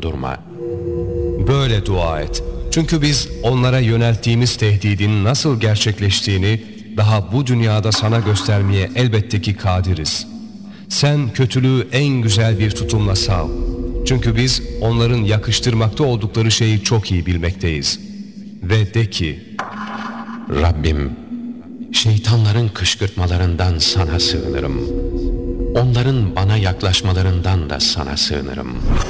bulundurma. Böyle dua et. Çünkü biz onlara yönelttiğimiz tehdidin nasıl gerçekleştiğini daha bu dünyada sana göstermeye elbette ki kadiriz. Sen kötülüğü en güzel bir tutumla sav. Çünkü biz onların yakıştırmakta oldukları şeyi çok iyi bilmekteyiz. Ve de ki: Rabbim, şeytanların kışkırtmalarından sana sığınırım. Onların bana yaklaşmalarından da sana sığınırım.